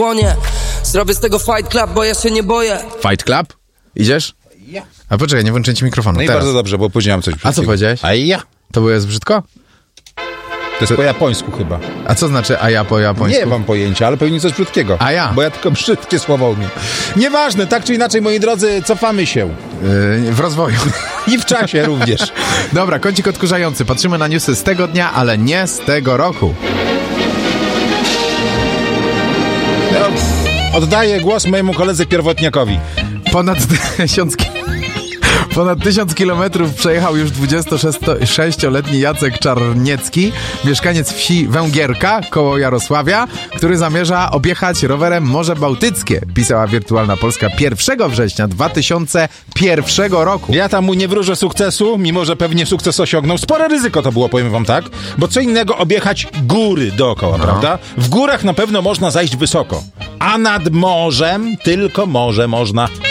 Płonie, zrobię z tego Fight Club, bo ja się nie boję. Fight Club? Idziesz? Ja. A poczekaj, nie włączę ci mikrofonu. No i teraz. bardzo dobrze, bo powiedziałem coś brzydkiego. A co powiedziałeś? A ja. To było jest brzydko? To jest po japońsku chyba. A co znaczy a ja po japońsku? Nie mam pojęcia, ale pewnie coś brzydkiego. A ja. Bo ja tylko brzydkie słowa umiem. Nieważne, tak czy inaczej, moi drodzy, cofamy się. W rozwoju. I w czasie również. Dobra, kącik odkurzający. Patrzymy na newsy z tego dnia, ale nie z tego roku. Oddaję głos mojemu koledze pierwotniakowi. Ponad 1000 kilometrów przejechał już 26-letni Jacek Czarniecki, mieszkaniec wsi Węgierka koło Jarosławia, który zamierza objechać rowerem Morze Bałtyckie, pisała Wirtualna Polska 1 września 2001 roku. Ja tam mu nie wróżę sukcesu, mimo że pewnie sukces osiągnął. Spore ryzyko to było, powiem wam tak, bo co innego objechać góry dookoła, prawda? W górach na pewno można zajść wysoko, a nad morzem tylko morze można.